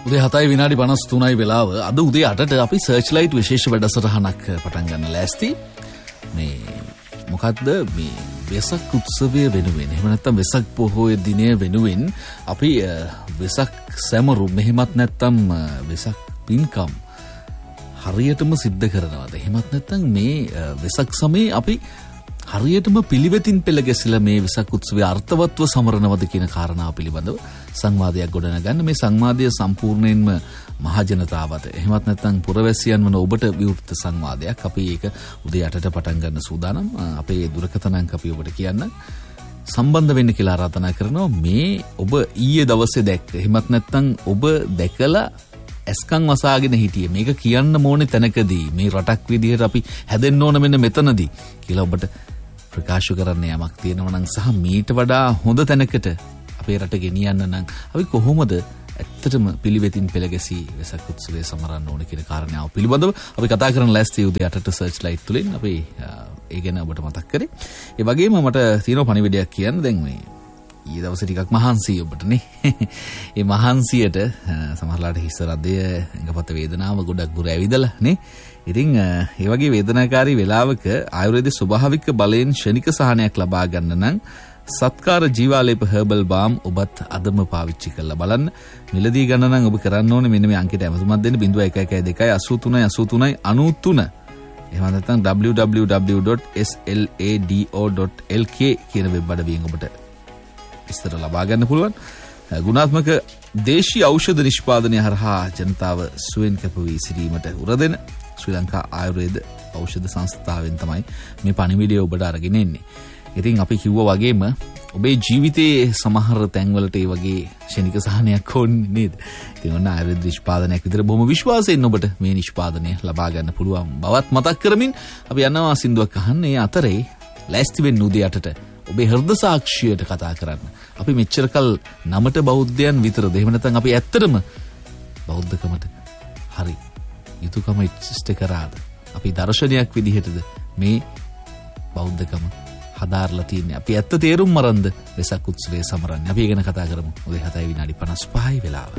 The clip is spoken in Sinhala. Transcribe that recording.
උදේ 7යි විනාඩි 53යි වෙලාව. අද උදේ 8ට අපි සර්ච්ලයිට් විශේෂ වැඩසටහනක් පටන් ගන්න ලෑස්ති. මේ මොකද්ද මේ වෙසක් උත්සවය වෙනුවෙන් එහෙම නැත්නම් වෙසක් පොහොය දිනය වෙනුවෙන් අපි වෙසක් සැමරු මෙහෙමත් නැත්නම් වෙසක් පින්කම් හරියටම සිද්ධ කරනවාද? එහෙමත් නැත්නම් මේ වෙසක් සමයේ අපි හරියටම පිළිවෙතින් පෙළ ගැසිලා මේ වෙසක් උත්සවය අර්ථවත්ව සමරනවද කියන කාරණාව පිළිබඳව සංවාදයක් ගොඩනගන්න. මේ සංවාදය සම්පූර්ණයෙන්ම මහජනතාවට එහෙමත් නැත්නම් පුරවැසියන් වන ඔබට විවෘත සංවාදයක්. අපි ඒක උදේ 8ට පටන් ගන්න සූදානම්. අපේ දුරකථන අංක අපි ඔබට කියන්න සම්බන්ධ වෙන්න කියලා ආරාධනා කරනවා. මේ ඔබ ඊයේ දවසේ දැක්ක එහෙමත් නැත්නම් ඔබ දැකලා ඇස්කම් වසාගෙන හිටියේ මේක කියන්න ඕනේ තැනකදී මේ රටක් විදිහට අපි හැදෙන්න ඕන මෙන්න මෙතනදී කියලා ඔබට ප්‍රකාශ කරන්න යමක් තියෙනවා නම් සහ මීට වඩා හොඳ තැනකට අපේ රට ගෙනියන්න නම් අපි කොහොමද ඇත්තටම පිළිවෙතින් පෙළ ගැසී වෙසක් උත්සවය සමරන්න ඕන කියන කාරණාව පිළිබඳව අපි කතා කරන ලෑස්ති උදේ 8ට සර්ච් ලයිට් තුලින් අපි ඒ ගැන ඔබට මතක් කරේ. ඒ වගේම මට තියෙන පණිවිඩයක් කියන්න. දැන් මේ ඊ දවසේ ටිකක් මහන්සි ඔබටනේ. ඒ මහන්සියට සමහරලාට හිස රදය එඟපත වේදනාව ගොඩක් දුර ඇවිදලා නේ. ඉතින් ඒ වගේ වේදනාකාරී වෙලාවක ආයුර්වේද ස්වභාවික බලයෙන් ක්ෂණික සහනයක් ලබා ගන්න නම් සත්කාර ජීවාලේප හර්බල් බාම් ඔබත් අදම පාවිච්චි කරලා බලන්න. මිලදී ගන්න නම් ඔබ කරන්න ඕනේ මෙන්න මේ අංකයට ඇමතුමක් දෙන්න 0112839393. එහෙම නැත්නම් www.slado.lk කියන වෙබ් අඩවියෙන් ඔබට විස්තර ලබා ගන්න පුළුවන්. ගුණාත්මක දේශීය ඖෂධ නිෂ්පාදනය හරහා ජනතාව සුවෙන් කැප වී සිටීමට උරදෙන ශ්‍රී ලංකා ආයුර්වේද ඖෂධ සංස්ථාවෙන් තමයි මේ පණිවිඩය ඔබට අරගෙන එන්නේ. ඉතින් අපි කිව්වා වගේම ඔබේ ජීවිතයේ සමහර තැන්වලට ඒ වගේ ක්ෂණික සහනයක් ඕනේ නේද? ඉතින් ඔන්න ආයුර්වේද නිෂ්පාදනයක් විතර බොහොම විශ්වාසයෙන් ඔබට මේ නිෂ්පාදනය ලබා ගන්න පුළුවන් බවත් මතක් කරමින් අපි යනවා සින්දුවක් අහන්න. ඒ අතරේ ලෑස්ති වෙන්න උදේ 8ට ඔබේ හෘද සාක්ෂියට කතා කරන්න. අපි මෙච්චර කල් නමට බෞද්ධයන් විතරද? එහෙම නැත්නම් අපි ඇත්තටම බෞද්ධකමට හරි යුතුයකම ඉෂ්ට කරාද? අපි දර්ශනයක් විදිහටද මේ බෞද්ධකම හදාarලා තියන්නේ? අපි ඇත්ත තේරුම් මරන්ද වෙසක් උත්සවය සමරන්නේ? අපි ඒ ගැන කතා කරමු. උදේ 7:55 වෙලාව.